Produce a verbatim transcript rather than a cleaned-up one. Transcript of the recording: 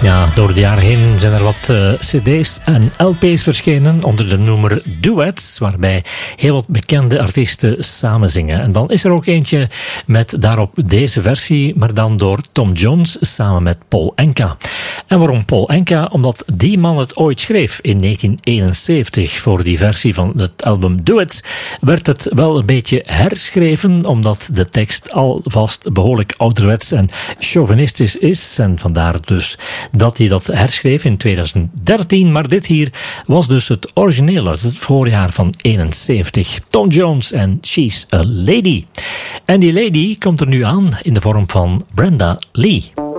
Ja, door de jaren heen zijn er wat uh, cd's en L P's verschenen onder de noemer duets, waarbij heel wat bekende artiesten samen zingen. En dan is er ook eentje met daarop deze versie, maar dan door Tom Jones samen met Paul Anka. En waarom Paul Anka? Omdat die man het ooit schreef in negentien eenenzeventig. Voor die versie van het album Duets werd het wel een beetje herschreven, omdat de tekst alvast behoorlijk ouderwets en chauvinistisch is. En vandaar dus dat hij dat herschreef in tweeduizend dertien. Maar dit hier was dus het origineel uit het voorjaar van eenenzeventig. Tom Jones en She's a Lady. En die lady komt er nu aan in de vorm van Brenda Lee.